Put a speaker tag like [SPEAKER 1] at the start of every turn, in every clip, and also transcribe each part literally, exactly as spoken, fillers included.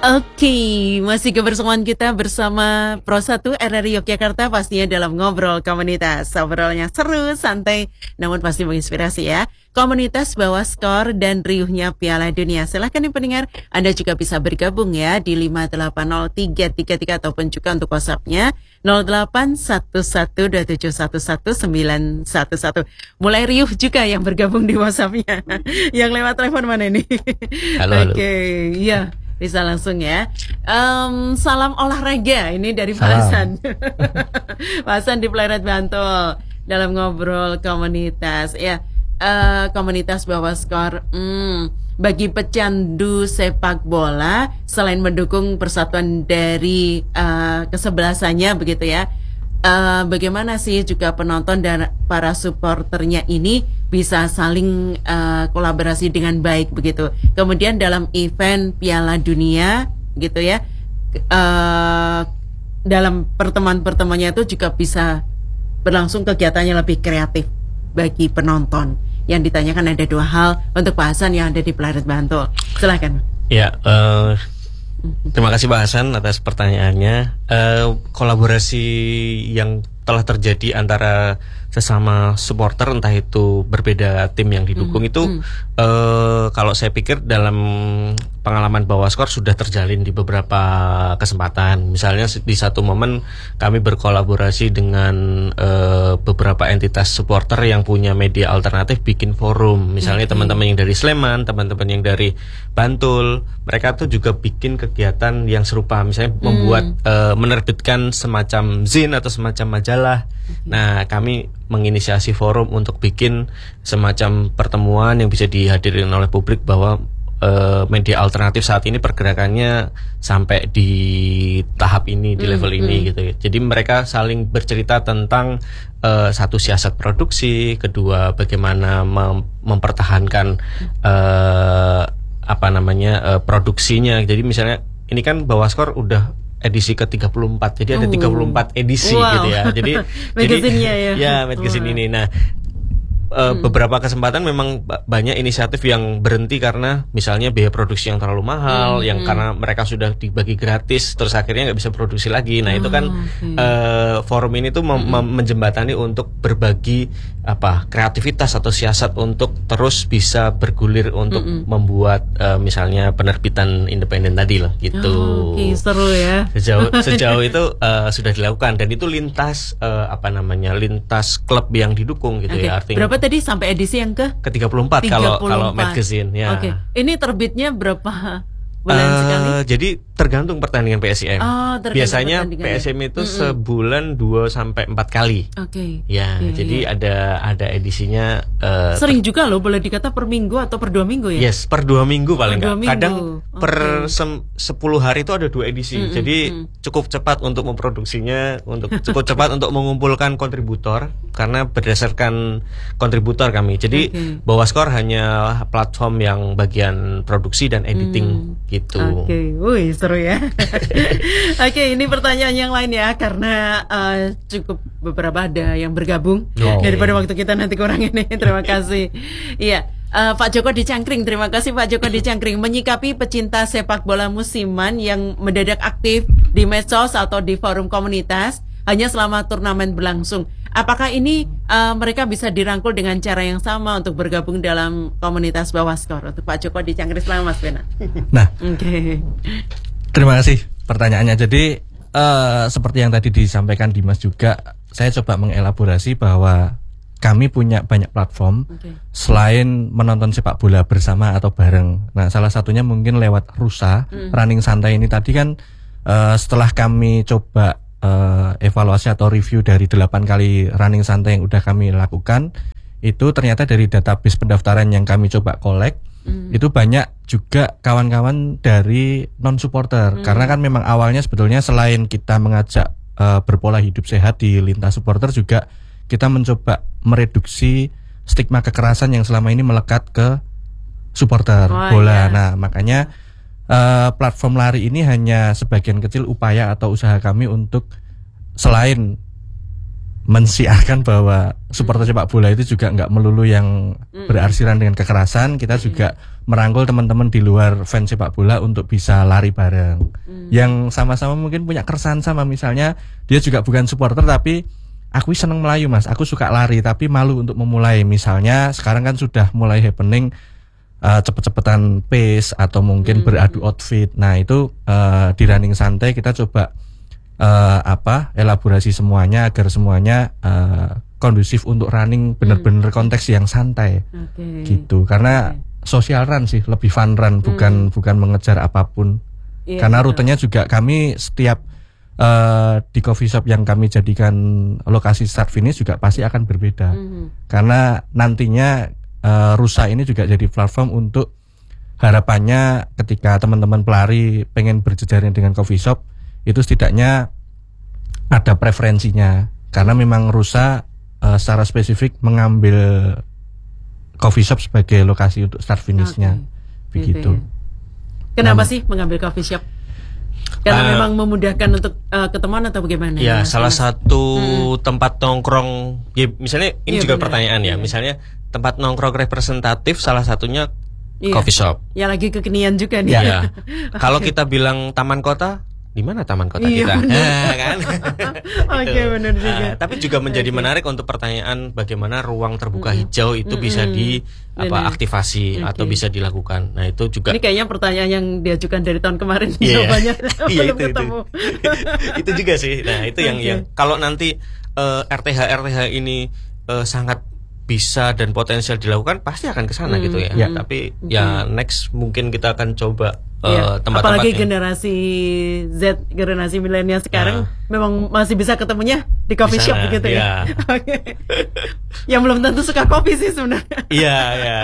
[SPEAKER 1] Oke, masih kebersamaan kita bersama Pro satu R R I Yogyakarta pastinya dalam ngobrol komunitas. Ngobrolnya seru, santai, namun pasti menginspirasi ya. Komunitas bawa skor dan riuhnya Piala Dunia. Silahkan nih pendengar, Anda juga bisa bergabung ya di lima delapan nol tiga tiga tiga ataupun juga untuk WhatsApp-nya nol delapan satu satu dua tujuh satu satu sembilan satu satu. Mulai riuh juga yang bergabung di WhatsApp-nya. Yang lewat telepon mana ini?
[SPEAKER 2] Halo, halo.
[SPEAKER 1] Oke, iya. Bisa langsung ya. Um, salam olahraga ini dari Pak Hasan. Pak Hasan di Pleret Bantul dalam ngobrol komunitas. Ya, uh, komunitas bawa skor. Hmm, bagi pecandu sepak bola, selain mendukung persatuan dari uh, kesebelasannya begitu ya. Uh, bagaimana sih juga penonton dan para supporternya ini bisa saling uh, kolaborasi dengan baik begitu. Kemudian dalam event Piala Dunia gitu ya, uh, dalam pertemuan-pertemuannya itu juga bisa berlangsung kegiatannya lebih kreatif bagi penonton. Yang ditanyakan ada dua hal untuk Pak Hasan yang ada di Pleret Bantul. Silakan.
[SPEAKER 2] Ya, uh, terima kasih Pak Hasan atas pertanyaannya. Uh, kolaborasi yang telah terjadi antara sesama supporter, entah itu berbeda tim yang didukung, hmm, itu hmm. Uh, kalau saya pikir dalam pengalaman bawa skor sudah terjalin di beberapa kesempatan. Misalnya di satu momen kami berkolaborasi dengan uh, beberapa entitas supporter yang punya media alternatif bikin forum. Misalnya okay. teman-teman yang dari Sleman, teman-teman yang dari Bantul, mereka tuh juga bikin kegiatan yang serupa. Misalnya hmm. membuat uh, menerbitkan semacam zin atau semacam majalah. Nah, kami menginisiasi forum untuk bikin semacam pertemuan yang bisa dihadirin oleh publik bahwa uh, media alternatif saat ini pergerakannya sampai di tahap ini, di level mm-hmm. ini gitu ya. Jadi mereka saling bercerita tentang uh, satu siasat produksi, kedua bagaimana mem- mempertahankan uh, apa namanya uh, produksinya. Jadi misalnya ini kan bawa skor udah edisi ke tiga puluh empat. Jadi ada tiga puluh empat edisi wow. gitu ya. Jadi
[SPEAKER 1] magazinnya ya.
[SPEAKER 2] Ya, magazine wow. ini. Nah, uh, hmm. beberapa kesempatan memang banyak inisiatif yang berhenti karena misalnya biaya produksi yang terlalu mahal, hmm. yang karena mereka sudah dibagi gratis terus akhirnya nggak bisa produksi lagi. Nah, oh, itu kan okay. uh, forum ini tuh mem- hmm. menjembatani untuk berbagi apa kreativitas atau siasat untuk terus bisa bergulir untuk hmm. membuat uh, misalnya penerbitan independen tadi loh gitu.
[SPEAKER 1] Oh, Oke, okay. seru ya.
[SPEAKER 2] Sejauh sejauh itu uh, sudah dilakukan dan itu lintas uh, apa namanya lintas klub yang didukung gitu okay. ya artinya.
[SPEAKER 1] Berapa tadi sampai edisi yang ke?
[SPEAKER 2] Ke tiga puluh empat kalau kalau magazine ya.
[SPEAKER 1] Oke. Okay. Ini terbitnya berapa bulan
[SPEAKER 2] uh,
[SPEAKER 1] sekali?
[SPEAKER 2] Jadi tergantung pertandingan P S I M.
[SPEAKER 1] Oh,
[SPEAKER 2] biasanya P S I M itu mm-hmm. sebulan dua sampai empat kali.
[SPEAKER 1] Oke. Okay.
[SPEAKER 2] Ya, okay, jadi yeah. ada ada edisinya. Uh,
[SPEAKER 1] Sering ter- juga loh, boleh dikata per minggu atau per dua minggu ya?
[SPEAKER 2] Yes, per dua minggu paling nggak. Kadang
[SPEAKER 1] okay.
[SPEAKER 2] per sem- sepuluh hari itu ada dua edisi. Mm-hmm. Jadi cukup cepat untuk memproduksinya, untuk cukup cepat untuk mengumpulkan kontributor karena berdasarkan kontributor kami. Jadi okay. bawa skor hanya platform yang bagian produksi dan editing mm. gitu.
[SPEAKER 1] Oke, okay. Wih seru ya. Oke, okay, ini pertanyaan yang lain ya karena uh, cukup beberapa ada yang bergabung oh. daripada waktu kita nanti kurang ini. Terima kasih. Iya, uh, Pak Joko di Cangkring. Terima kasih Pak Joko di Cangkring menyikapi pecinta sepak bola musiman yang mendadak aktif di medsos atau di forum komunitas hanya selama turnamen berlangsung. Apakah ini uh, mereka bisa dirangkul dengan cara yang sama untuk bergabung dalam komunitas bawah skor? Untuk Pak Joko di Cangkring, selamat Mas Bena.
[SPEAKER 3] Nah,
[SPEAKER 1] oke. Okay.
[SPEAKER 3] Terima kasih pertanyaannya. Jadi uh, seperti yang tadi disampaikan Dimas juga, saya coba mengelaborasi bahwa kami punya banyak platform okay. selain menonton sepak bola bersama atau bareng. Nah, salah satunya mungkin lewat Rusa, mm. Running Santai ini tadi kan uh, setelah kami coba uh, evaluasi atau review dari delapan kali Running Santai yang udah kami lakukan, itu ternyata dari database pendaftaran yang kami coba collect, mm. itu banyak juga kawan-kawan dari non-supporter. Mm. Karena kan memang awalnya sebetulnya selain kita mengajak uh, berpola hidup sehat di lintas supporter, juga kita mencoba mereduksi stigma kekerasan yang selama ini melekat ke supporter oh, bola. Iya. Nah, makanya uh, platform lari ini hanya sebagian kecil upaya atau usaha kami untuk selain mensiarkan bahwa supporter sepak bola itu juga nggak melulu yang berarsiran dengan kekerasan, kita juga merangkul teman-teman di luar fans sepak bola untuk bisa lari bareng. Hmm. Yang sama-sama mungkin punya keresahan sama, misalnya dia juga bukan supporter tapi aku seneng melayu mas, aku suka lari tapi malu untuk memulai. Misalnya sekarang kan sudah mulai happening uh, cepet-cepetan pace atau mungkin hmm. beradu outfit. Nah itu uh, di Running Santai kita coba uh, apa elaborasi semuanya agar semuanya uh, kondusif untuk running benar-benar hmm. konteks yang santai. Okay. Gitu. Karena okay. social run sih, lebih fun run, bukan hmm. bukan mengejar apapun. Iya, karena rutenya betul. Juga kami setiap uh, di coffee shop yang kami jadikan lokasi start finish juga pasti akan berbeda. Hmm. Karena nantinya uh, Rusa ini juga jadi platform untuk harapannya ketika teman-teman pelari pengen berjejaring dengan coffee shop itu setidaknya ada preferensinya. Karena memang Rusa uh, secara spesifik mengambil coffee shop sebagai lokasi untuk start finishnya, okay. Begitu. Gitu, ya. Kenapa nah, sih mengambil coffee shop? Karena uh, memang memudahkan untuk uh, ketemuan atau bagaimana? Ya, salah mas? satu hmm. tempat nongkrong. Ya, misalnya ini ya, juga benar. Pertanyaan ya. ya. Misalnya tempat nongkrong representatif salah satunya iya. coffee shop. Ya lagi kekinian juga nih. Ya. Kalau okay. kita bilang taman kota. Di mana taman kota iya, kita? Nah, kan? Oke, okay, benar juga. Uh, tapi juga menjadi okay. menarik untuk pertanyaan bagaimana ruang terbuka mm-hmm. hijau itu mm-hmm. bisa di apa aktivasi okay. atau bisa dilakukan. Nah, itu juga. Ini kayaknya pertanyaan yang diajukan dari tahun kemarin yeah. jawabannya belum yeah, itu, ketemu. Itu. Itu juga sih. Nah, itu yang okay. yang kalau nanti uh, R T H R T H ini uh, sangat bisa dan potensial dilakukan pasti akan ke sana hmm. gitu ya. ya. Tapi hmm. ya next mungkin kita akan coba uh, ya. tempat-tempat apalagi generasi Z, generasi milenial sekarang nah. memang masih bisa ketemunya di coffee shop begitu ya. ya. Oke. Yang belum tentu suka kopi sih sebenarnya. Iya, iya.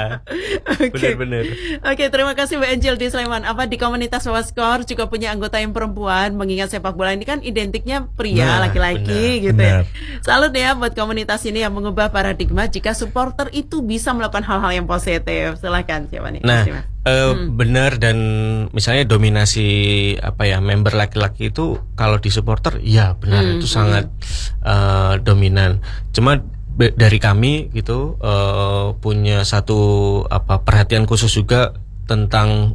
[SPEAKER 3] Oke. Benar-benar. Oke, terima kasih Mbak Angel di Sleman. Apa di komunitas Waskor juga punya anggota yang perempuan, mengingat sepak bola ini kan identiknya pria, nah, laki-laki benar, gitu benar. ya. Salut ya buat komunitas ini yang mengubah paradigma jika supporter itu bisa melakukan hal-hal yang positif. Silakan siapa nih? Nah, uh, hmm. benar, dan misalnya dominasi apa ya member laki-laki itu kalau di supporter ya benar hmm. itu sangat uh, dominan. Cuma be- dari kami gitu uh, punya satu apa perhatian khusus juga tentang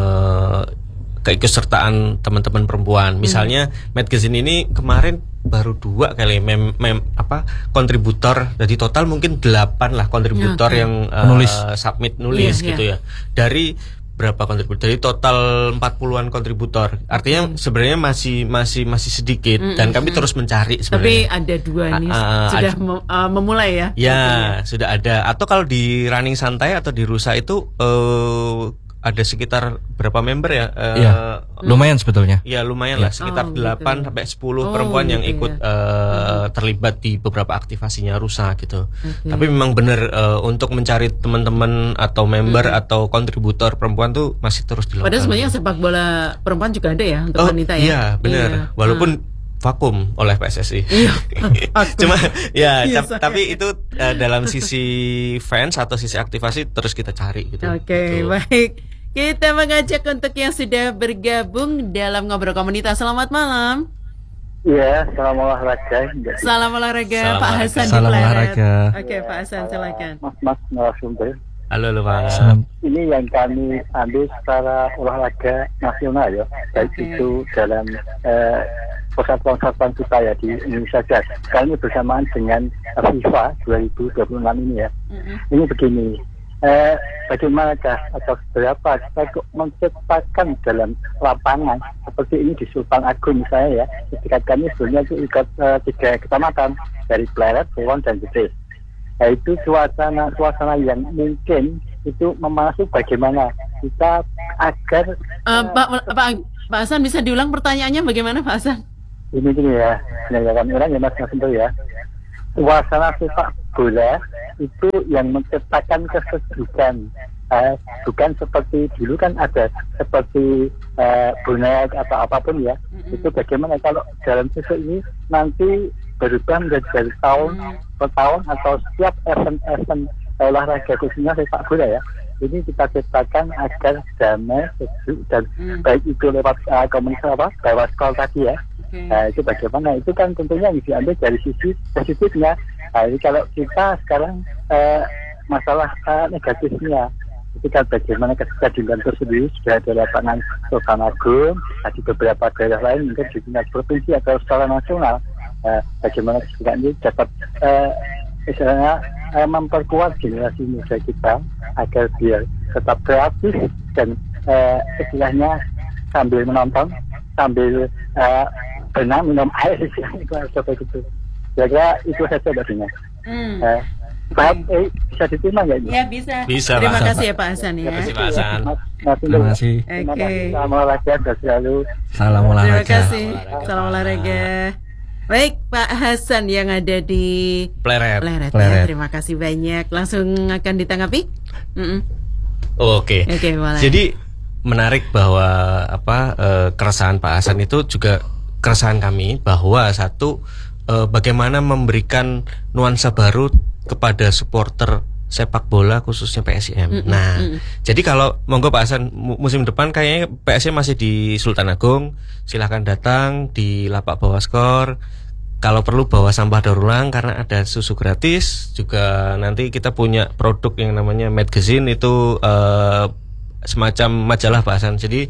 [SPEAKER 3] uh, keikutsertaan teman-teman perempuan. Misalnya hmm. magazine ini kemarin baru dua kali mem, mem apa kontributor, jadi total mungkin delapan lah kontributor ya, okay. yang uh, submit nulis yeah, gitu yeah. ya. Dari berapa kontributor? Dari total empat puluhan kontributor. Artinya hmm. sebenarnya masih masih masih sedikit hmm, dan kami hmm. terus mencari sebenarnya. Tapi ada dua nih uh, uh, sudah mem- uh, memulai ya. Ya, ya, sudah ada. Atau kalau di Running Santai atau di Rusa itu uh, ada sekitar berapa member ya? Uh, ya, lumayan sebetulnya. Iya, lumayan ya. lah, sekitar oh, delapan gitu. Sampai sepuluh oh, perempuan gitu yang ikut ya. uh, terlibat di beberapa aktivasinya Rusa gitu. Okay. Tapi memang benar uh, untuk mencari teman-teman atau member hmm. atau kontributor perempuan tuh masih terus dilakukan. Padahal sebenarnya sepak bola perempuan juga ada ya untuk oh, wanita ya. Iya, benar. Iya. Walaupun hmm. vakum oleh P S S I. Iya. Cuma ya iya, t- tapi itu uh, dalam sisi fans atau sisi aktivasi terus kita cari gitu. Oke, okay, gitu. Baik. Kita mengajak untuk yang sudah bergabung dalam ngobrol komunitas. Selamat malam.
[SPEAKER 4] Iya, salam olahraga.
[SPEAKER 1] Salam olahraga, salam Pak Hasan.
[SPEAKER 3] Salam olahraga.
[SPEAKER 1] Oke, Pak Hasan, silakan.
[SPEAKER 4] Mas Mas narasumber.
[SPEAKER 2] Halo, halo Pak.
[SPEAKER 3] Salam.
[SPEAKER 4] Ini yang kami ambil secara olahraga nasional ya, baik okay. itu dalam eh, persatuan-persatuan kita ya di Indonesia. Kami bersamaan dengan FIFA dua ribu dua puluh enam ini ya. Mm-hmm. Ini begini. Eh, bagaimanakah atau berapa kita menciptakan dalam lapangan seperti ini di Sultan Agung misalnya ya, ketika kami sebelumnya itu ikut uh, tiga kecamatan dari Pleret, Kulon dan Gede. Nah, itu suasana suasana yang mungkin itu memasuk bagaimana kita agar
[SPEAKER 1] uh, Pak Pak Pak Hasan bisa diulang pertanyaannya bagaimana Pak Hasan?
[SPEAKER 4] Ini gini ya, penjelasan orang ya Mas Mas ya. Suasana sepak bola itu yang menciptakan kesejukan, eh, bukan seperti dulu kan ada seperti eh, bonek atau apapun ya. Mm-hmm. Itu bagaimana kalau dalam sisi ini nanti berubah menjadi dari tahun mm-hmm. per tahun atau setiap event-event olahraga khususnya sepak bola ya. Ini kita ciptakan agar damai, sejuk dan mm. baik itu lewat uh, komunitas apa, lewat sekolah tadi ya. Okay. Nah, itu bagaimana? Itu kan tentunya yang diambil dari sisi positifnya. Nah, ini kalau kita sekarang uh, masalah uh, negatifnya, itu kan bagaimana ketika di Bantul sendiri sudah ada lapangan Sultan Agung, nah, di beberapa daerah lain mungkin di tingkat provinsi atau secara nasional, uh, bagaimana ketika ini dapat uh, istilahnya uh, memperkuat generasi muda kita agar biar tetap kreatif dan uh, istilahnya sambil menonton, sambil uh, berenang minum air istilahnya seperti itu. Kira-kira itu saja baginya.
[SPEAKER 1] Hmm.
[SPEAKER 4] Uh, Paham, eh, bisa diterima nggak ini?
[SPEAKER 1] Ya bisa.
[SPEAKER 2] Bisa,
[SPEAKER 1] Terima
[SPEAKER 2] Pak.
[SPEAKER 1] kasih ya Pak Hasan ya.
[SPEAKER 2] Terima kasih Pak Hasan.
[SPEAKER 3] Terima kasih.
[SPEAKER 4] Terima
[SPEAKER 1] Oke.
[SPEAKER 4] kasih. Salam olahraga dan selalu.
[SPEAKER 3] Salam
[SPEAKER 1] Terima
[SPEAKER 3] olahraga.
[SPEAKER 1] kasih. Salam olahraga. Baik Pak Hasan yang ada di
[SPEAKER 2] Pleret.
[SPEAKER 1] Pleret. Ya.
[SPEAKER 3] Pleret.
[SPEAKER 1] Terima kasih banyak. Langsung akan ditanggapi? Mm-mm.
[SPEAKER 2] Oke.
[SPEAKER 1] Oke, boleh.
[SPEAKER 2] Jadi menarik bahwa apa eh, keresahan Pak Hasan itu juga keresahan kami bahwa satu eh, bagaimana memberikan nuansa baru kepada supporter sepak bola khususnya P S I M.
[SPEAKER 1] Mm-mm,
[SPEAKER 2] Nah,
[SPEAKER 1] mm-mm.
[SPEAKER 2] jadi kalau monggo Pak Hasan mu- musim depan kayaknya P S I M masih di Sultan Agung, silahkan datang di lapak bawah skor. Kalau perlu bawa sampah daur ulang karena ada susu gratis. Juga nanti kita punya produk yang namanya magazine itu eh, semacam majalah Pak Hasan. Jadi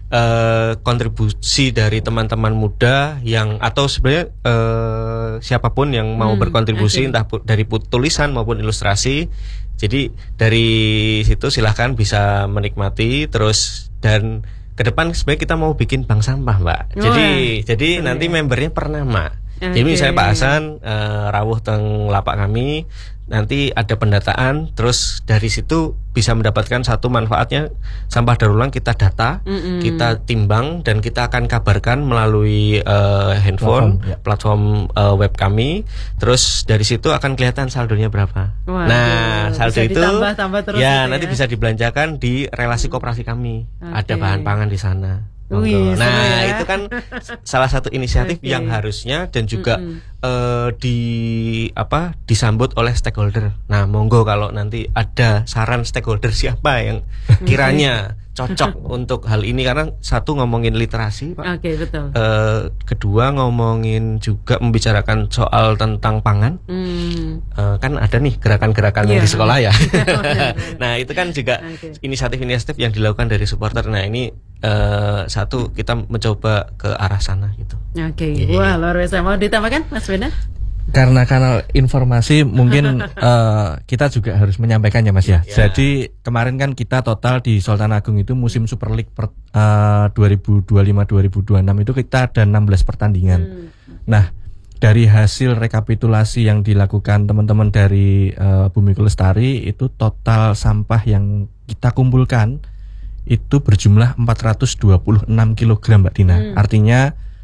[SPEAKER 2] eh, kontribusi dari teman-teman muda yang atau sebenarnya eh, siapapun yang mau
[SPEAKER 1] Hmm,
[SPEAKER 2] berkontribusi
[SPEAKER 1] oke.
[SPEAKER 2] entah pu- dari pu- tulisan maupun ilustrasi. Jadi dari situ silahkan bisa menikmati terus dan ke depan sebenarnya kita mau bikin bank sampah Mbak. Jadi
[SPEAKER 1] Wah,
[SPEAKER 2] jadi
[SPEAKER 1] seru
[SPEAKER 2] nanti
[SPEAKER 1] ya.
[SPEAKER 2] membernya per nama. Jadi
[SPEAKER 1] Oke.
[SPEAKER 2] misalnya Pak Hasan eh, rawuh teng lapak kami, nanti ada pendataan, terus dari situ bisa mendapatkan satu manfaatnya sampah daur ulang kita data,
[SPEAKER 1] Mm-mm.
[SPEAKER 2] kita timbang dan kita akan kabarkan melalui eh, handphone,
[SPEAKER 3] Platform, ya.
[SPEAKER 2] platform eh, web kami. Terus dari situ akan kelihatan saldonya berapa.
[SPEAKER 1] Waduh,
[SPEAKER 2] Nah saldo
[SPEAKER 1] bisa
[SPEAKER 2] itu
[SPEAKER 1] ditambah-tambah terus
[SPEAKER 2] ya
[SPEAKER 1] gitu
[SPEAKER 2] nanti
[SPEAKER 1] ya.
[SPEAKER 2] bisa dibelanjakan di relasi koperasi kami.
[SPEAKER 1] Oke.
[SPEAKER 2] Ada bahan pangan di sana. Monggo.
[SPEAKER 1] Wih, seru
[SPEAKER 2] Nah
[SPEAKER 1] ya.
[SPEAKER 2] itu kan salah satu inisiatif
[SPEAKER 1] Oke.
[SPEAKER 2] yang harusnya dan juga
[SPEAKER 1] Mm-mm.
[SPEAKER 2] eh, di apa disambut oleh stakeholder. Nah monggo kalau nanti ada saran stakeholder siapa yang kiranya cocok untuk hal ini karena satu ngomongin literasi Pak.
[SPEAKER 1] Oke, betul.
[SPEAKER 2] Eh, kedua ngomongin juga membicarakan soal tentang pangan.
[SPEAKER 1] Hmm.
[SPEAKER 2] Eh, kan ada nih gerakan-gerakan
[SPEAKER 1] Iya.
[SPEAKER 2] yang di sekolah ya.
[SPEAKER 1] Benar.
[SPEAKER 2] Nah itu kan juga
[SPEAKER 1] Oke.
[SPEAKER 2] inisiatif-inisiatif yang dilakukan dari supporter. Nah ini eh, satu kita mencoba ke arah sana gitu.
[SPEAKER 1] Oke.
[SPEAKER 2] Iya.
[SPEAKER 1] Wah, luar biasa. Mau ditambahkan Mas Bena?
[SPEAKER 3] Karena kanal informasi mungkin eh, kita juga harus menyampaikannya Mas ya.
[SPEAKER 2] Ya.
[SPEAKER 3] Jadi kemarin kan kita total di Sultan Agung itu musim Super League per, eh, dua ribu dua puluh lima dua ribu dua puluh enam itu kita ada enam belas pertandingan.
[SPEAKER 1] Hmm.
[SPEAKER 3] Nah, dari hasil rekapitulasi yang dilakukan teman-teman dari eh, Bumi Lestari itu total sampah yang kita kumpulkan itu berjumlah empat ratus dua puluh enam kilogram Mbak Dina.
[SPEAKER 1] Hmm.
[SPEAKER 3] Artinya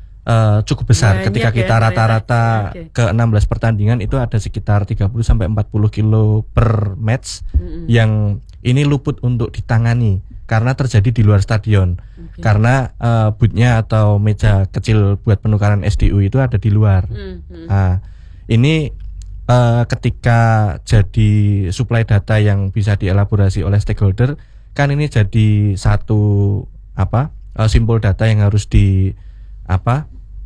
[SPEAKER 3] Uh, cukup besar.
[SPEAKER 1] Banyak
[SPEAKER 3] Ketika
[SPEAKER 1] ya,
[SPEAKER 3] kita
[SPEAKER 1] ternyata.
[SPEAKER 3] rata-rata
[SPEAKER 1] Oke.
[SPEAKER 3] ke enam belas pertandingan itu ada sekitar tiga puluh sampai empat puluh kilo per match
[SPEAKER 1] Mm-mm.
[SPEAKER 3] yang ini luput untuk ditangani karena terjadi di luar stadion.
[SPEAKER 1] Oke.
[SPEAKER 3] Karena uh, bootnya atau meja kecil buat penukaran S D U itu ada di luar.
[SPEAKER 1] Hmm, hmm.
[SPEAKER 3] Nah, ini uh, ketika jadi supply data yang bisa dielaborasi oleh stakeholder, kan ini jadi satu apa uh, simpul data yang harus di apa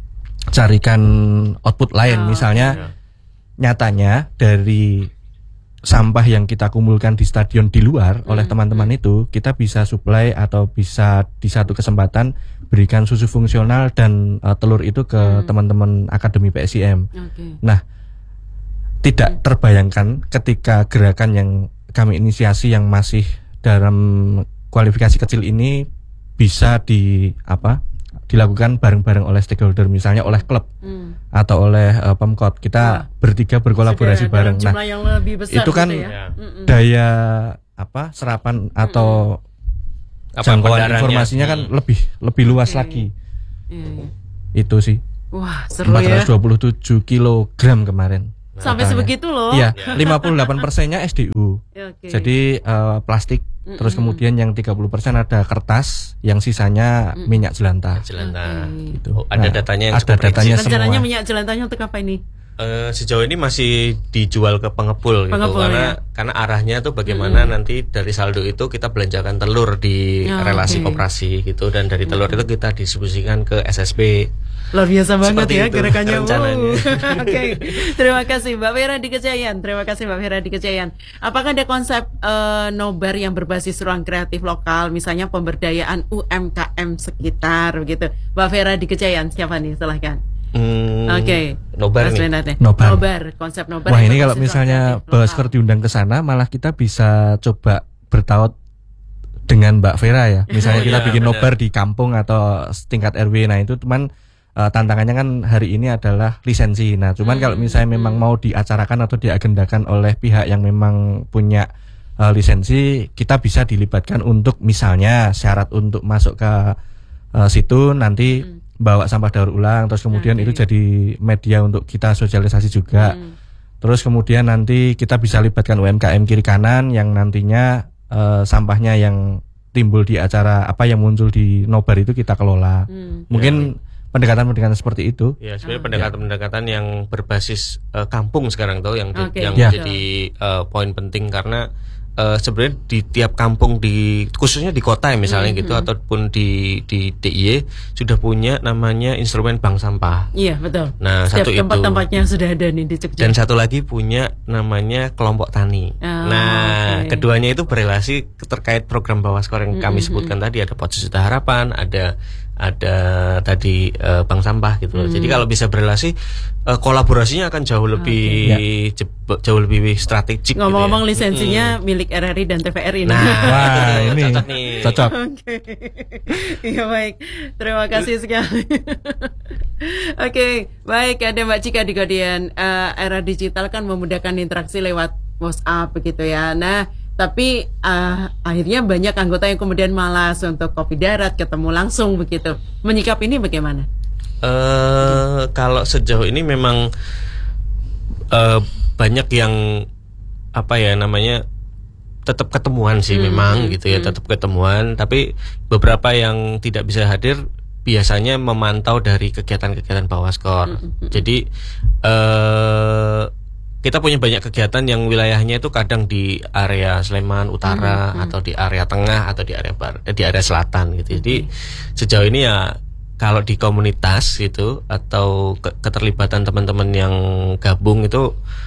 [SPEAKER 3] carikan output lain.
[SPEAKER 1] Oh,
[SPEAKER 3] Misalnya
[SPEAKER 2] iya.
[SPEAKER 3] nyatanya dari sampah yang kita kumpulkan di stadion di luar
[SPEAKER 1] Hmm,
[SPEAKER 3] oleh teman-teman itu kita bisa supply atau bisa di satu kesempatan berikan susu fungsional dan uh, telur itu ke
[SPEAKER 1] Hmm.
[SPEAKER 3] teman-teman akademi P S I M.
[SPEAKER 1] Oke.
[SPEAKER 3] Nah, tidak terbayangkan ketika gerakan yang kami inisiasi yang masih dalam kualifikasi kecil ini bisa di apa dilakukan bareng-bareng oleh stakeholder, misalnya oleh klub
[SPEAKER 1] Hmm.
[SPEAKER 3] atau oleh uh, Pemkot. Kita
[SPEAKER 1] Wah.
[SPEAKER 3] bertiga berkolaborasi
[SPEAKER 1] Sudah
[SPEAKER 3] bareng.
[SPEAKER 1] dalam
[SPEAKER 3] Nah,
[SPEAKER 1] jumlah yang lebih besar
[SPEAKER 3] itu kan
[SPEAKER 1] gitu ya.
[SPEAKER 2] Ya.
[SPEAKER 1] Mm-mm.
[SPEAKER 3] daya apa serapan atau
[SPEAKER 2] Apa
[SPEAKER 3] jangkauan
[SPEAKER 2] pendarannya?
[SPEAKER 3] informasinya kan
[SPEAKER 2] Hmm.
[SPEAKER 3] lebih lebih luas
[SPEAKER 1] Oke.
[SPEAKER 3] lagi.
[SPEAKER 1] Iya, iya.
[SPEAKER 3] Itu sih
[SPEAKER 1] Wah, seru
[SPEAKER 3] empat
[SPEAKER 1] ya.
[SPEAKER 3] ratus dua puluh tujuh kilogram kemarin.
[SPEAKER 1] Sampai
[SPEAKER 3] totalnya.
[SPEAKER 1] sebegitu loh.
[SPEAKER 3] Iya,
[SPEAKER 2] Ya.
[SPEAKER 3] lima puluh delapan persennya S D U.
[SPEAKER 1] Oke.
[SPEAKER 3] Jadi eh, plastik,
[SPEAKER 1] Mm-mm.
[SPEAKER 3] terus kemudian yang tiga puluh persen ada kertas, yang sisanya
[SPEAKER 1] Mm-mm.
[SPEAKER 3] minyak jelantah.
[SPEAKER 2] Jelantah.
[SPEAKER 1] Oke.
[SPEAKER 3] Gitu.
[SPEAKER 2] Oh, ada
[SPEAKER 3] Nah,
[SPEAKER 2] datanya yang
[SPEAKER 3] ada
[SPEAKER 2] seperti
[SPEAKER 3] datanya
[SPEAKER 2] itu.
[SPEAKER 1] Rencananya
[SPEAKER 3] semua.
[SPEAKER 1] minyak jelantahnya untuk apa ini?
[SPEAKER 2] Eh, sejauh ini masih dijual ke pengepul, gitu
[SPEAKER 1] Pengepul,
[SPEAKER 2] karena
[SPEAKER 1] ya.
[SPEAKER 2] karena arahnya tuh bagaimana
[SPEAKER 1] Mm-mm.
[SPEAKER 2] nanti dari saldo itu kita belanjakan telur di
[SPEAKER 1] Oh,
[SPEAKER 2] relasi
[SPEAKER 1] oke.
[SPEAKER 2] koperasi gitu dan dari telur itu kita distribusikan ke S S B.
[SPEAKER 1] Luar biasa banget
[SPEAKER 2] Seperti
[SPEAKER 1] ya
[SPEAKER 2] itu
[SPEAKER 1] gerakannya.
[SPEAKER 2] rencananya.
[SPEAKER 1] Wow. Oke, terima kasih Mbak Vera di Kejayan. Terima kasih Mbak Vera di Kejayan. Apakah ada konsep uh, nobar yang berbasis ruang kreatif lokal, misalnya pemberdayaan U M K M sekitar begitu? Mbak Vera di Kejayan, siapa nih? Silahkan.
[SPEAKER 2] Hmm,
[SPEAKER 1] Oke, okay.
[SPEAKER 2] Nobar nih.
[SPEAKER 3] Nobar.
[SPEAKER 1] Nobar, konsep nobar.
[SPEAKER 3] Wah ini kalau misalnya Bawaskor diundang ke sana, malah kita bisa coba bertaut dengan Mbak Vera ya. Misalnya
[SPEAKER 2] Oh,
[SPEAKER 3] kita
[SPEAKER 2] iya,
[SPEAKER 3] bikin
[SPEAKER 2] benar.
[SPEAKER 3] nobar di kampung atau tingkat R W. Nah itu cuman uh, tantangannya kan hari ini adalah lisensi. Nah cuman
[SPEAKER 1] Hmm,
[SPEAKER 3] kalau misalnya memang mau diacarakan atau diagendakan oleh pihak yang memang punya uh, lisensi, kita bisa dilibatkan untuk misalnya syarat untuk masuk ke uh, situ nanti
[SPEAKER 1] Hmm.
[SPEAKER 3] bawa sampah daur ulang, terus kemudian
[SPEAKER 1] Oke.
[SPEAKER 3] itu jadi media untuk kita sosialisasi juga.
[SPEAKER 1] Hmm.
[SPEAKER 3] Terus kemudian nanti kita bisa libatkan U M K M kiri kanan yang nantinya uh, sampahnya yang timbul di acara apa yang muncul di nobar itu kita kelola.
[SPEAKER 1] Hmm.
[SPEAKER 3] Mungkin pendekatan-pendekatan seperti itu.
[SPEAKER 2] Ya, sebenarnya
[SPEAKER 1] Ah.
[SPEAKER 2] pendekatan-pendekatan yang berbasis uh, kampung sekarang tuh yang
[SPEAKER 1] Oke.
[SPEAKER 2] yang
[SPEAKER 3] Ya.
[SPEAKER 2] jadi uh, poin penting karena uh, sebenarnya di tiap kampung di khususnya di kota ya misalnya
[SPEAKER 1] Hmm,
[SPEAKER 2] gitu
[SPEAKER 1] hmm.
[SPEAKER 2] ataupun di di D I Y sudah punya namanya instrumen bank sampah.
[SPEAKER 1] Iya betul.
[SPEAKER 2] Nah,
[SPEAKER 1] Setiap
[SPEAKER 2] satu itu.
[SPEAKER 1] tempat-tempatnya sudah ada nih di Jogja.
[SPEAKER 2] Dan satu lagi punya namanya kelompok tani.
[SPEAKER 1] Ah,
[SPEAKER 2] nah,
[SPEAKER 1] oke.
[SPEAKER 2] keduanya itu berrelasi terkait program Bawaskor yang kami
[SPEAKER 1] Mm-mm.
[SPEAKER 2] sebutkan tadi, ada Pot Sejuta Harapan, ada ada tadi eh, bank sampah gitu loh.
[SPEAKER 1] Mm.
[SPEAKER 2] Jadi kalau bisa berrelasi eh, kolaborasinya akan jauh lebih jeb- jauh lebih strategik.
[SPEAKER 1] Ngomong-ngomong
[SPEAKER 2] gitu ya.
[SPEAKER 1] lisensinya milik R R I dan T V R I.
[SPEAKER 2] Nah,
[SPEAKER 3] Wah,
[SPEAKER 2] itu
[SPEAKER 3] ini
[SPEAKER 2] cocok nih.
[SPEAKER 3] cocok.
[SPEAKER 1] Oke, iya baik. Terima kasih sekali. Oke, baik. Ada Mbak Cika di Guardian. Eh, era digital kan memudahkan interaksi lewat WhatsApp begitu ya. Nah, tapi eh, akhirnya banyak anggota yang kemudian malas untuk kopi darat, ketemu langsung begitu. Menyikap ini bagaimana?
[SPEAKER 2] Eh kalau sejauh ini memang eh, banyak yang apa ya namanya tetap ketemuan sih
[SPEAKER 1] Hmm,
[SPEAKER 2] memang
[SPEAKER 1] hmm,
[SPEAKER 2] gitu ya
[SPEAKER 1] hmm.
[SPEAKER 2] tetap ketemuan tapi beberapa yang tidak bisa hadir biasanya memantau dari kegiatan-kegiatan Bawaskor.
[SPEAKER 1] Hmm, hmm.
[SPEAKER 2] Jadi eh kita punya banyak kegiatan yang wilayahnya itu kadang di area Sleman Utara
[SPEAKER 1] Hmm, hmm.
[SPEAKER 2] atau di area tengah atau di area bar, eh, di area selatan gitu. Jadi sejauh ini ya kalau di komunitas gitu atau ke- keterlibatan teman-teman yang gabung itu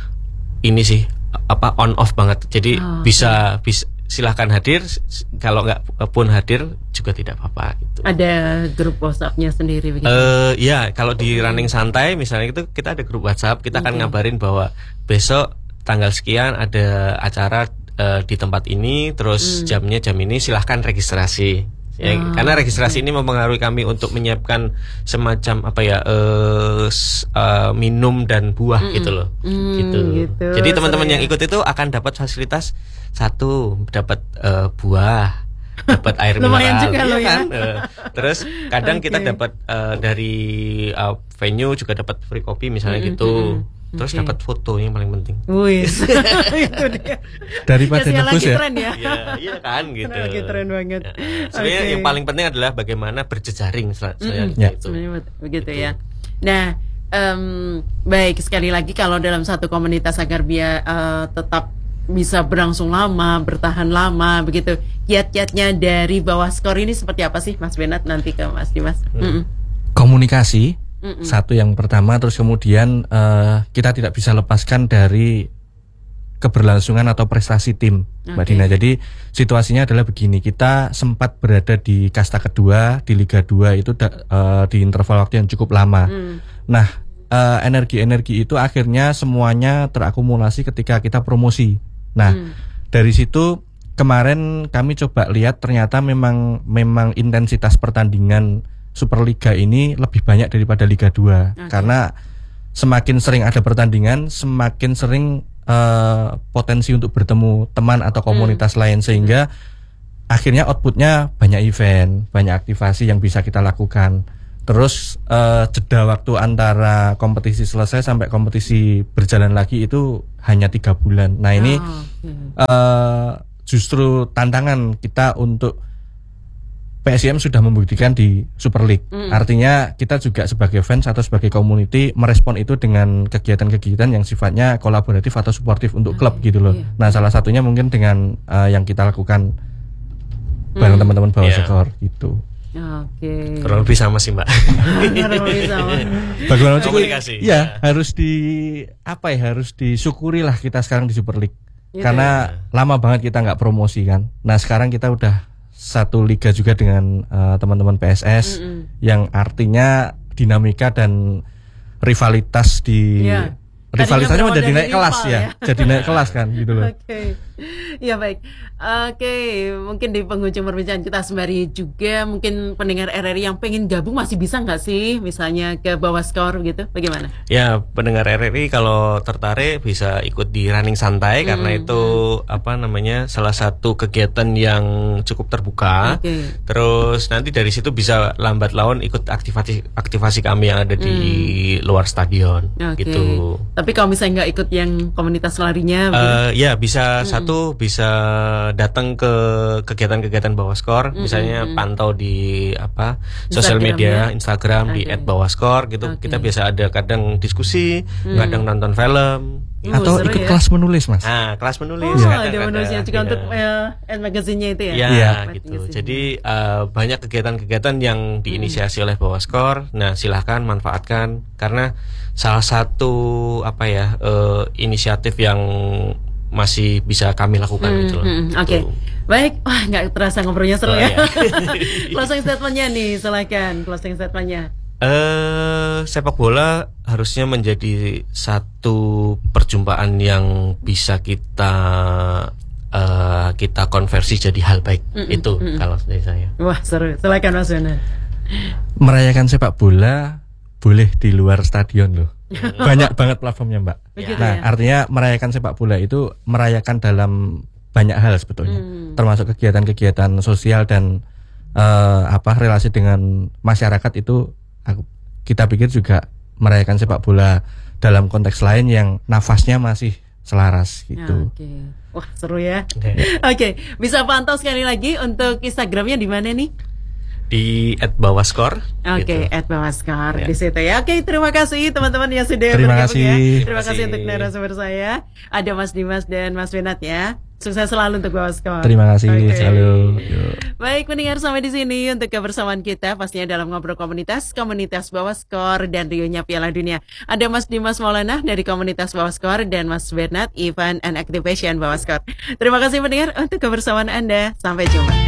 [SPEAKER 2] ini sih apa on off banget. Jadi
[SPEAKER 1] Oh,
[SPEAKER 2] bisa bisa silahkan hadir, s- kalau nggak pun hadir juga tidak apa-apa gitu.
[SPEAKER 1] Ada grup WhatsApp-nya sendiri begitu.
[SPEAKER 2] Eh ya kalau di running santai misalnya itu kita ada grup WhatsApp, kita akan
[SPEAKER 1] Oke.
[SPEAKER 2] ngabarin bahwa besok tanggal sekian ada acara eh, di tempat ini, terus
[SPEAKER 1] Hmm.
[SPEAKER 2] jamnya jam ini silahkan registrasi. Ya,
[SPEAKER 1] Ah,
[SPEAKER 2] karena registrasi ini mempengaruhi kami untuk menyiapkan semacam apa ya eh, s- eh, minum dan buah
[SPEAKER 1] Mm-mm.
[SPEAKER 2] gitu loh.
[SPEAKER 1] Mm,
[SPEAKER 2] gitu.
[SPEAKER 1] gitu.
[SPEAKER 2] Jadi teman-teman
[SPEAKER 1] Seru
[SPEAKER 2] yang
[SPEAKER 1] ya.
[SPEAKER 2] ikut itu akan dapat fasilitas satu, dapat eh, buah, dapat air
[SPEAKER 1] Lumayan
[SPEAKER 2] mineral,
[SPEAKER 1] juga
[SPEAKER 2] iya
[SPEAKER 1] loh ya.
[SPEAKER 2] kan? Eh, terus kadang kita
[SPEAKER 1] Oke.
[SPEAKER 2] dapat eh, dari eh, venue juga dapat free kopi misalnya
[SPEAKER 1] Mm-mm,
[SPEAKER 2] gitu.
[SPEAKER 1] mm-mm.
[SPEAKER 2] Terus
[SPEAKER 1] Oke.
[SPEAKER 2] dapat foto yang paling penting.
[SPEAKER 1] Wih, itu dia.
[SPEAKER 3] Daripada
[SPEAKER 1] Ya,
[SPEAKER 3] nebus
[SPEAKER 1] lagi
[SPEAKER 3] ya.
[SPEAKER 1] tren ya.
[SPEAKER 2] Iya, iya kan gitu.
[SPEAKER 1] Lagi tren banget.
[SPEAKER 2] Ya, sebenarnya
[SPEAKER 1] Oke.
[SPEAKER 2] yang paling penting adalah bagaimana berjejaring sel-
[SPEAKER 1] Mm-mm.
[SPEAKER 2] selanjutnya
[SPEAKER 3] Ya.
[SPEAKER 2] itu.
[SPEAKER 1] Sebenarnya bet- begitu
[SPEAKER 2] Gitu.
[SPEAKER 1] ya. Nah, em, baik sekali lagi kalau dalam satu komunitas agar biar eh, tetap bisa berlangsung lama, bertahan lama, begitu. Kiat-kiatnya dari Bawaskor ini seperti apa sih, Mas Benat? Nanti ke Mas Dimas. Mm-mm.
[SPEAKER 3] Komunikasi
[SPEAKER 1] Mm-mm.
[SPEAKER 3] satu yang pertama, terus kemudian eh, kita tidak bisa lepaskan dari keberlangsungan atau prestasi tim, Mbak
[SPEAKER 1] Oke.
[SPEAKER 3] Dina. Jadi situasinya adalah begini, kita sempat berada di kasta kedua di Liga dua itu da- eh, di interval waktu yang cukup lama.
[SPEAKER 1] Mm.
[SPEAKER 3] Nah, eh, energi-energi itu akhirnya semuanya terakumulasi ketika kita promosi. Nah,
[SPEAKER 1] Mm.
[SPEAKER 3] dari situ kemarin kami coba lihat ternyata memang memang intensitas pertandingan Superliga ini lebih banyak daripada Liga dua.
[SPEAKER 1] Oke.
[SPEAKER 3] Karena semakin sering ada pertandingan, semakin sering eh, potensi untuk bertemu teman atau komunitas lain, sehingga akhirnya outputnya banyak event, banyak aktivasi yang bisa kita lakukan. Terus eh, jeda waktu antara kompetisi selesai sampai kompetisi berjalan lagi itu hanya tiga bulan. Nah ini
[SPEAKER 1] Oh, oke.
[SPEAKER 3] eh, justru tantangan kita untuk P S I M sudah membuktikan di Super League.
[SPEAKER 1] Mm.
[SPEAKER 3] Artinya kita juga sebagai fans atau sebagai community merespon itu dengan kegiatan-kegiatan yang sifatnya kolaboratif atau suportif untuk klub gitu loh.
[SPEAKER 1] Iya.
[SPEAKER 3] Nah salah satunya mungkin dengan eh, yang kita lakukan bareng
[SPEAKER 1] Mm.
[SPEAKER 3] teman-teman
[SPEAKER 2] Iya.
[SPEAKER 3] Bawaskor gitu.
[SPEAKER 1] Oke.
[SPEAKER 2] Kurang lebih sama sih Mbak.
[SPEAKER 1] Kurang lebih sama.
[SPEAKER 3] Bagaimana Cik?
[SPEAKER 2] Komunikasi.
[SPEAKER 3] Iya, harus di apa ya? Harus disyukuri lah kita sekarang di Super League.
[SPEAKER 1] Gitu
[SPEAKER 3] Karena
[SPEAKER 2] ya.
[SPEAKER 3] lama banget kita nggak promosi kan. Nah sekarang kita udah satu liga juga dengan uh, teman-teman P S S,
[SPEAKER 1] Mm-mm.
[SPEAKER 3] yang artinya dinamika dan rivalitas di
[SPEAKER 1] Iya.
[SPEAKER 3] rivalitasnya
[SPEAKER 1] Tadinya
[SPEAKER 3] menjadi
[SPEAKER 1] berawal
[SPEAKER 3] naik
[SPEAKER 1] dari
[SPEAKER 3] kelas
[SPEAKER 1] rival,
[SPEAKER 3] ya,
[SPEAKER 1] ya.
[SPEAKER 3] jadi naik kelas kan gitu loh.
[SPEAKER 1] Oke, ya baik. Oke, mungkin di penghujung perbincangan kita sembari juga mungkin pendengar R R I yang pengen gabung masih bisa nggak sih, misalnya ke bawah skor gitu, bagaimana?
[SPEAKER 2] Ya, pendengar R R I kalau tertarik bisa ikut di running santai,
[SPEAKER 1] Hmm,
[SPEAKER 2] karena itu apa namanya salah satu kegiatan yang cukup terbuka.
[SPEAKER 1] Oke.
[SPEAKER 2] Terus nanti dari situ bisa lambat laun ikut aktivasi aktivasi kami yang ada di luar stadion
[SPEAKER 1] Oke.
[SPEAKER 2] gitu.
[SPEAKER 1] Tapi kalau misalnya nggak ikut yang komunitas larinya, begitu?
[SPEAKER 2] Eh, ya bisa satu bisa datang ke kegiatan-kegiatan bawah skor, misalnya pantau di apa sosial
[SPEAKER 1] Instagram
[SPEAKER 2] media
[SPEAKER 1] ya?
[SPEAKER 2] Instagram di
[SPEAKER 1] Oke.
[SPEAKER 2] et bawah skor gitu.
[SPEAKER 1] Oke.
[SPEAKER 2] Kita biasa ada kadang diskusi, kadang nonton film.
[SPEAKER 1] Uh,
[SPEAKER 3] Atau
[SPEAKER 1] seru
[SPEAKER 3] ikut
[SPEAKER 1] ya?
[SPEAKER 3] kelas menulis mas.
[SPEAKER 2] Nah, kelas menulis.
[SPEAKER 1] Oh,
[SPEAKER 2] kadang-
[SPEAKER 1] ada
[SPEAKER 2] kadang,
[SPEAKER 1] bonusnya juga
[SPEAKER 2] iya.
[SPEAKER 1] untuk uh, end magazine-nya itu ya?
[SPEAKER 2] Ya,
[SPEAKER 3] Iya.
[SPEAKER 2] gitu. Jadi eh, banyak kegiatan-kegiatan yang diinisiasi oleh bawah skor. Nah, silahkan manfaatkan karena salah satu apa ya eh, inisiatif yang masih bisa kami lakukan
[SPEAKER 1] Hmm,
[SPEAKER 2] gitu loh.
[SPEAKER 1] hmm, Oke,
[SPEAKER 2] Gitu.
[SPEAKER 1] baik. Wah, nggak terasa ngobrolnya seru
[SPEAKER 2] Oh,
[SPEAKER 1] ya.
[SPEAKER 2] iya.
[SPEAKER 1] Closing statement-nya nih, silakan. Closing statement-nya.
[SPEAKER 2] Eh, sepak bola harusnya menjadi satu perjumpaan yang bisa kita eh, kita konversi jadi hal baik. Itu kalau dari saya.
[SPEAKER 1] Wah, seru. Silakan Mas Bernard.
[SPEAKER 3] Merayakan sepak bola boleh di luar stadion loh. Banyak banget platformnya Mbak.
[SPEAKER 1] Begitu
[SPEAKER 3] Nah
[SPEAKER 1] ya?
[SPEAKER 3] artinya merayakan sepak bola itu merayakan dalam banyak hal sebetulnya,
[SPEAKER 1] Hmm.
[SPEAKER 3] termasuk kegiatan-kegiatan sosial dan eh, apa relasi dengan masyarakat itu aku, kita pikir juga merayakan sepak bola dalam konteks lain yang nafasnya masih selaras gitu.
[SPEAKER 1] Oke. Wah, seru ya.
[SPEAKER 2] Oke.
[SPEAKER 1] Oke, bisa pantau sekali lagi untuk Instagramnya di mana nih?
[SPEAKER 2] Di et bawah skor.
[SPEAKER 1] Oke,
[SPEAKER 2] gitu.
[SPEAKER 1] at Bawaskar
[SPEAKER 2] Ya.
[SPEAKER 1] di situ ya. Oke, terima kasih teman-teman yang sudah
[SPEAKER 3] Terima
[SPEAKER 1] bergabung ya.
[SPEAKER 3] kasih.
[SPEAKER 1] Terima
[SPEAKER 2] Terima
[SPEAKER 1] kasih
[SPEAKER 2] kasih.
[SPEAKER 1] untuk narasumber saya. Ada Mas Dimas dan Mas Benat ya. Sukses selalu untuk Bawaskar.
[SPEAKER 3] Terima kasih
[SPEAKER 1] Oke.
[SPEAKER 3] selalu. Yuk.
[SPEAKER 1] Baik, pendengar sampai di sini untuk kebersamaan kita pastinya dalam ngobrol komunitas, komunitas Bawaskor dan Rionya Piala Dunia. Ada Mas Dimas Maulana dari komunitas Bawaskor dan Mas Bernard Event and Activation Bawaskor. Terima kasih pendengar untuk kebersamaan Anda. Sampai jumpa.